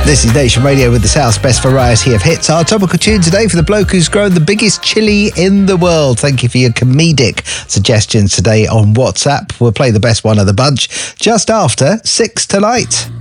This is Nation Radio with the South's best variety of hits. Our topical tune today for the bloke who's grown the biggest chili in the world. Thank you for your comedic suggestions today on WhatsApp. We'll play the best one of the bunch just after 6 tonight.